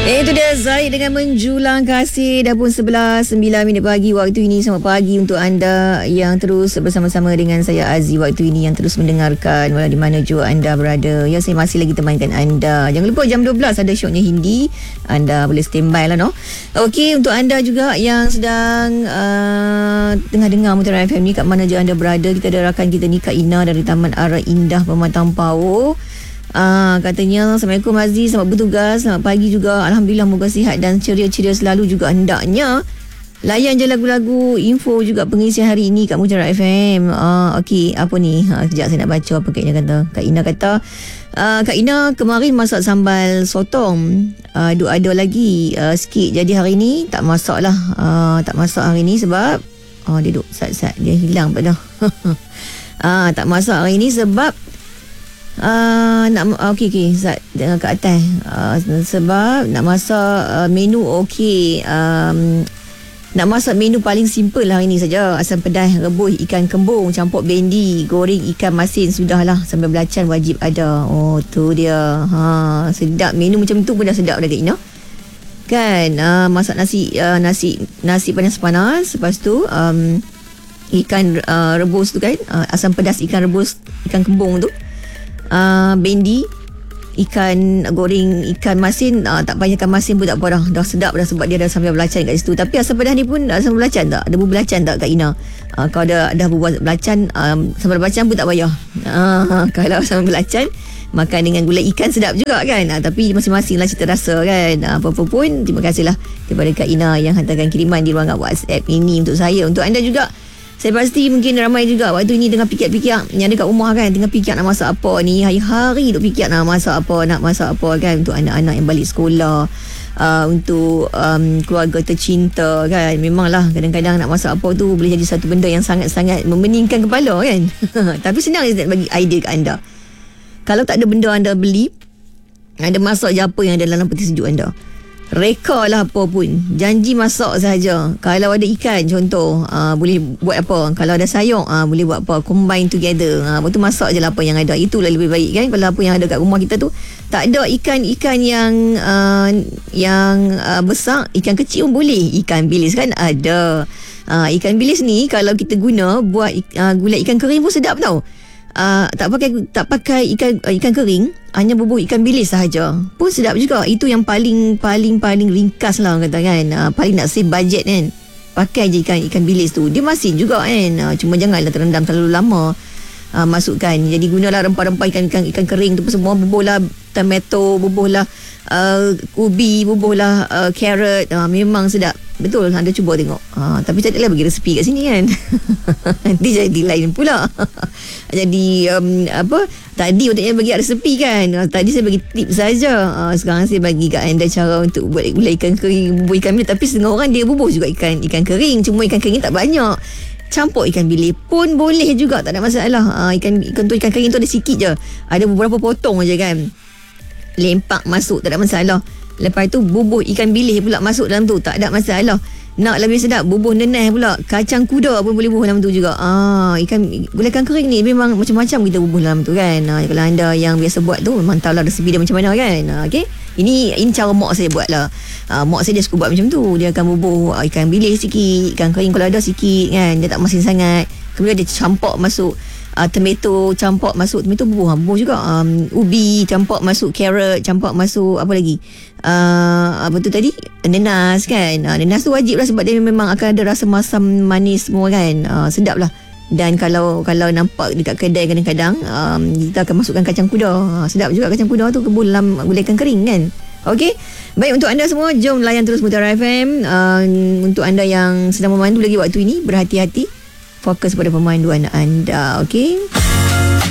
Itu dia Zaid dengan Menjulang Kasih. Dah pun 11:09 pagi waktu ini. Selamat pagi untuk anda yang terus bersama-sama dengan saya Aziz waktu ini, yang terus mendengarkan walau di mana jua anda berada. Ya, saya masih lagi temankan anda. Jangan lupa jam 12 ada syoknya Hindi. Anda boleh standby lah, no. Okey, untuk anda juga yang sedang tengah dengar Mutiara FM ni, kat mana je anda berada, kita ada rakan kita ni Kak Ina dari Taman Ara Indah Pematang Power. Katanya Assalamualaikum Aziz, selamat bertugas, selamat pagi juga. Alhamdulillah, moga sihat dan ceria-ceria selalu juga. Hendaknya layan je lagu-lagu info juga pengisian hari ini kat Mutiara FM. Okey, apa ni? Sekejap saya nak baca apa Kak Ina kata. Kak Ina kata Kak Ina kemarin masak sambal sotong, duk ada lagi sikit. Jadi hari ni tak masak lah. Tak masak hari ni sebab dia duk sat-sat, dia hilang pada. Tak masak hari ni sebab okey Zat kat atas, sebab nak masak menu okey, nak masak menu paling simple lah hari ni saja. Asam pedas, rebus ikan kembung, campur bendi, goreng ikan masin, sudahlah. Sambal belacan wajib ada. Oh, tu dia. Sedap, menu macam tu pun dah sedap dah Kak Ina. Kan, masak nasi panas-panas, lepas tu ikan rebus tu kan, asam pedas ikan rebus ikan kembung tu, bendi, ikan goreng ikan masin, tak payah ikan masin pun tak apa dah sedap dah, sebab dia ada sambal belacan kat situ. Tapi asam pedas ni pun ada sambal belacan tak? Ada bubur belacan tak Kak Ina? Kalau ada bubur belacan, sambal belacan pun tak payah. Kalau sambal belacan makan dengan gulai ikan sedap juga kan. Tapi masing-masing lah cita rasa kan. Apa-apa pun, terima kasihlah kepada Kak Ina yang hantarkan kiriman di ruangan WhatsApp ini untuk saya. Untuk anda juga, saya pasti mungkin ramai juga waktu ini tengah fikir-fikir yang dekat rumah kan, tengah fikir nak masak apa ni. Hari-hari duk fikir nak masak apa kan, untuk anak-anak yang balik sekolah, untuk keluarga tercinta kan. Memanglah kadang-kadang nak masak apa tu boleh jadi satu benda yang sangat-sangat memeningkan kepala kan. Tapi senang je nak bagi idea kat anda. Kalau tak ada benda anda beli, anda masak je apa yang ada dalam peti sejuk anda. Reka lah apa pun, janji masak saja. Kalau ada ikan contoh, boleh buat apa. Kalau ada sayur, boleh buat apa, combine together. Lepas tu masak je lah apa yang ada. Itulah lebih baik kan. Kalau apa yang ada kat rumah kita tu tak ada ikan-ikan yang besar, ikan kecil pun boleh. Ikan bilis kan ada. Ikan bilis ni kalau kita guna buat gulai ikan kering pun sedap tau. Tak pakai ikan kering, hanya bubuh ikan bilis sahaja pun sedap juga. Itu yang paling ringkas lah kata kan. Paling nak save budget kan, pakai je ikan bilis tu. Dia masin juga kan, cuma janganlah terendam terlalu lama. Masukkan, jadi gunalah rempah-rempah ikan kering tu semua. Bubuhlah tomato, bubuhlah ubi, bubuhlah carrot. Memang sedap betul. Anda cuba tengok. Tapi tak adalah bagi resepi kat sini kan. Nanti jadi lain pula. Jadi tadi untuk bagi resepi kan, tadi saya bagi tips saja. Sekarang saya bagi kat anda cara untuk buat gulai ikan kering, bubur ikan bilis. Tapi setengah orang dia bubuh juga ikan kering, cuma ikan kering tak banyak. Campur ikan bilis pun boleh juga, tak ada masalah. Ikan kering tu ada sikit je, ada beberapa potong je kan, lempak masuk, tak ada masalah. Lepas tu bubuh ikan bilis pula masuk dalam tu, tak ada masalah. Nak lebih sedap, bubuh neneh pula, kacang kuda pun boleh bubuh dalam tu juga. Gulai ikan kering ni memang macam-macam kita bubuh dalam tu kan. Kalau anda yang biasa buat tu, memang tahulah resepi dia macam mana kan. Okey, ini cara mak saya buat lah. Mak saya dia suka buat macam tu. Dia akan bubuh ikan bilis sikit, ikan kering kalau ada sikit kan, dia tak masin sangat. Kemudian dia campak masuk tomato, campak masuk tomato, bubuh juga. Ubi campak masuk, carrot campak masuk, apa lagi, apa tu tadi, nenas kan. Nenas tu wajib lah sebab dia memang akan ada rasa masam manis semua kan. Sedap lah. Dan kalau nampak dekat kedai kadang-kadang kita akan masukkan kacang kuda. Sedap juga kacang kuda tu kebun dalam gulai ikan kering kan. Okey, baik untuk anda semua, jom layan terus Mutiara FM. Untuk anda yang sedang memandu lagi waktu ini, berhati-hati, fokus pada pemanduan anda. Okey.